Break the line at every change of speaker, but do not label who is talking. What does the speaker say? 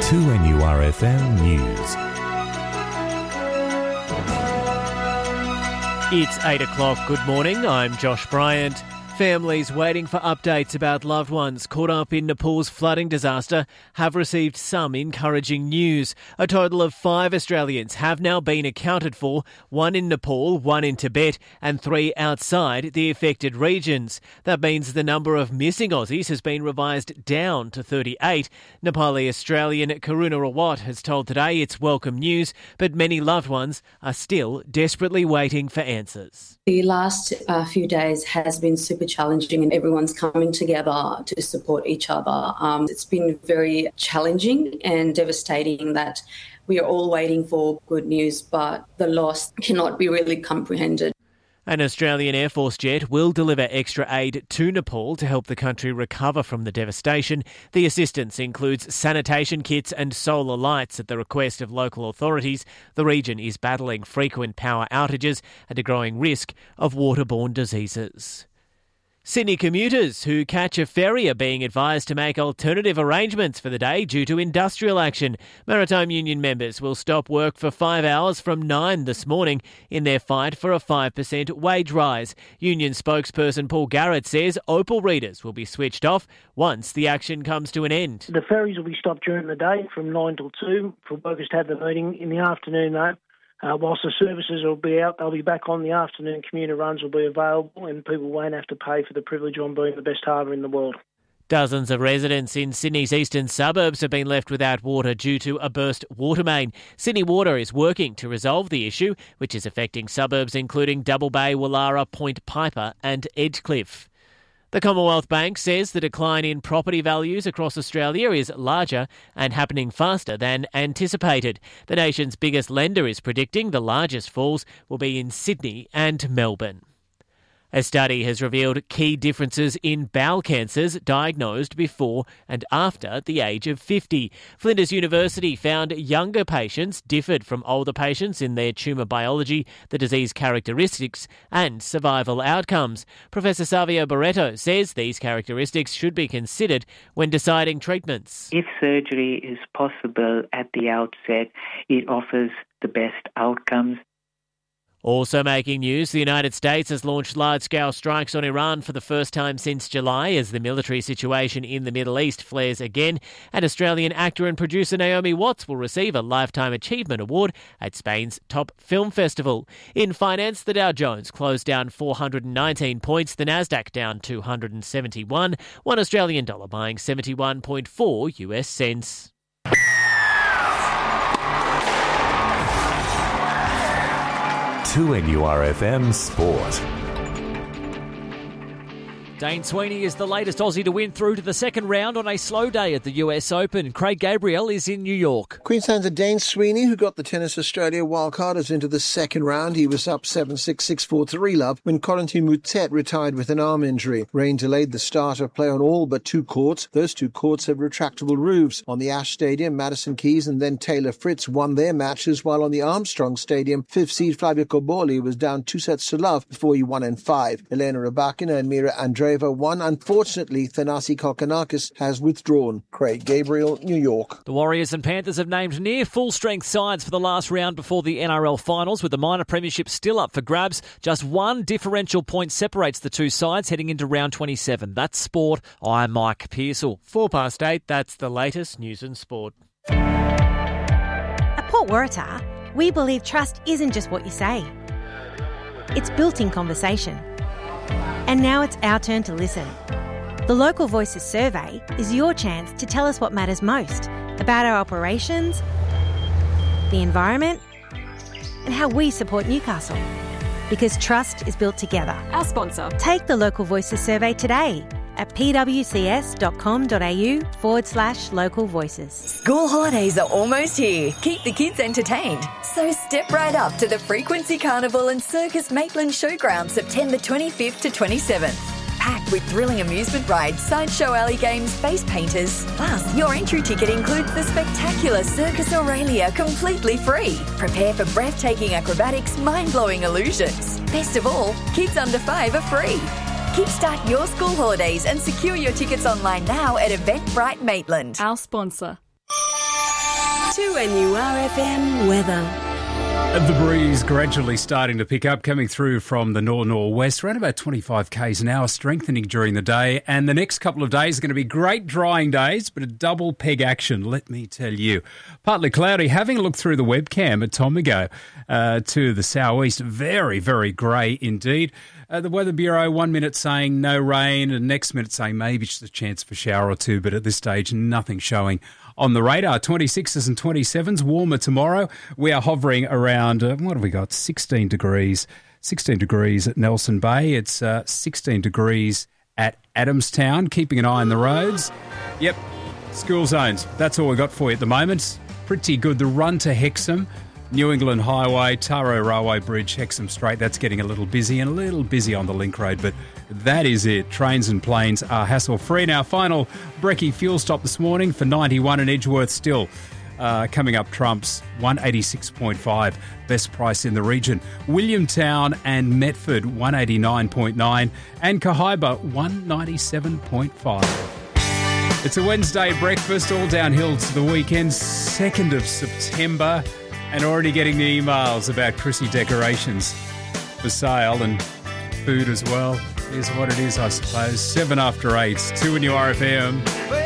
2NURFM News.
It's 8 o'clock. Good morning. I'm Josh Bryant. Families waiting for updates about loved ones caught up in Nepal's flooding disaster have received some encouraging news. A total of 5 Australians have now been accounted for, 1 in Nepal, 1 in Tibet and 3 outside the affected regions. That means the number of missing Aussies has been revised down to 38. Nepali Australian Karuna Rawat has told Today it's welcome news, but many loved ones are still desperately waiting for answers.
The last few days has been super challenging and everyone's coming together to support each other. It's been very challenging and devastating that we are all waiting for good news, but the loss cannot be really comprehended.
An Australian Air Force jet will deliver extra aid to Nepal to help the country recover from the devastation. The assistance includes sanitation kits and solar lights at the request of local authorities. The region is battling frequent power outages and a growing risk of waterborne diseases. Sydney commuters who catch a ferry are being advised to make alternative arrangements for the day due to industrial action. Maritime Union members will stop work for 5 hours from 9 this morning in their fight for a 5% wage rise. Union spokesperson Paul Garrett says Opal readers will be switched off once the action comes to an end.
The ferries will be stopped during the day from 9 till 2 for workers to have the meeting. In the afternoon, though, whilst the services will be out, they'll be back on the afternoon. Commuter runs will be available and people won't have to pay for the privilege on being the best harbour in the world.
Dozens of residents in Sydney's eastern suburbs have been left without water due to a burst water main. Sydney Water is working to resolve the issue, which is affecting suburbs including Double Bay, Wallara, Point Piper and Edgecliff. The Commonwealth Bank says the decline in property values across Australia is larger and happening faster than anticipated. The nation's biggest lender is predicting the largest falls will be in Sydney and Melbourne. A study has revealed key differences in bowel cancers diagnosed before and after the age of 50. Flinders University found younger patients differed from older patients in their tumour biology, the disease characteristics and survival outcomes. Professor Savio Barreto says these characteristics should be considered when deciding treatments.
If surgery is possible at the outset, it offers the best outcomes.
Also making news, the United States has launched large-scale strikes on Iran for the first time since July as the military situation in the Middle East flares again. And Australian actor and producer Naomi Watts will receive a Lifetime Achievement Award at Spain's top film festival. In finance, the Dow Jones closed down 419 points, the Nasdaq down 271, one Australian dollar buying 71.4 US cents.
To NURFM Sport.
Dane Sweeney is the latest Aussie to win through to the second round on a slow day at the US Open. Craig Gabriel is in New York.
Queensland's Dane Sweeney, who got the Tennis Australia wildcard, is into the second round. He was up 7-6, 6-4, 3-love when Corentin Moutet retired with an arm injury. Rain delayed the start of play on all but 2 courts. Those 2 courts have retractable roofs. On the Ash Stadium, Madison Keys and then Taylor Fritz won their matches, while on the Armstrong Stadium, 5th seed Flavio Cobolli was down 2-0 before he won in 5. Elena Rybakina and Mira Andreeva won. Unfortunately, Thanasi Kokkinakis has withdrawn. Craig Gabriel, New York.
The Warriors and Panthers have named near full-strength sides for the last round before the NRL finals, with the minor premiership still up for grabs. Just 1 differential point separates the 2 sides heading into round 27. That's sport. I'm Mike Pearsall.
8:04, that's the latest news and sport.
At Port Waratah, we believe trust isn't just what you say. It's built in conversation. And now it's our turn to listen. The Local Voices survey is your chance to tell us what matters most about our operations, the environment, and how we support Newcastle. Because trust is built together.
Our sponsor.
Take the Local Voices survey today at pwcs.com.au/local voices.
School holidays are almost here. Keep the kids entertained. So step right up to the Frequency Carnival and Circus Maitland Showground September 25th to 27th. Packed with thrilling amusement rides, sideshow alley games, face painters. Plus, your entry ticket includes the spectacular Circus Aurelia completely free. Prepare for breathtaking acrobatics, mind-blowing illusions. Best of all, kids under 5 are free. Kickstart your school holidays and secure your tickets online now at Eventbrite Maitland.
Our sponsor. 2NURFM weather.
The breeze gradually starting to pick up, coming through from the north-northwest, around about 25 k's an hour, strengthening during the day. And the next couple of days are going to be great drying days, but a double peg action, let me tell you. Partly cloudy, having a look through the webcam at Tomago to the southeast, very, very grey indeed. The Weather Bureau 1 minute saying no rain and next minute saying maybe just a chance for a shower or two, but at this stage nothing showing on the radar. 26s and 27s, warmer tomorrow. We are hovering around, what have we got, 16 degrees. 16 degrees at Nelson Bay. It's 16 degrees at Adamstown. Keeping an eye on the roads. Yep, school zones. That's all we got for you at the moment. Pretty good. The run to Hexham, New England Highway, Taro Railway Bridge, Hexham Strait. That's getting a little busy and a little busy on the Link Road, but that is it. Trains and planes are hassle-free. Now, final brekkie fuel stop this morning for 91 and Edgeworth still coming up trumps, 186.5, best price in the region. Williamtown and Metford, 189.9, and Cahaiba, 197.5. It's a Wednesday breakfast, all downhill to the weekend, 2nd of September, and already getting the emails about Chrissy decorations for sale and food as well. Is what it is, I suppose. 7 after 8, 2NURFM.